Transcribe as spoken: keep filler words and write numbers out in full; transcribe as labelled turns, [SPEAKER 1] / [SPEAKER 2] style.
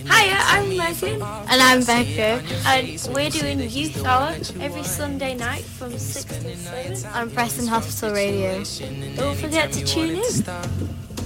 [SPEAKER 1] Hiya, I'm Megan.
[SPEAKER 2] And I'm Becca.
[SPEAKER 1] And we're doing Youth Hour every Sunday night from six to seven
[SPEAKER 2] on Preston Hospital Radio.
[SPEAKER 1] Don't forget to tune in.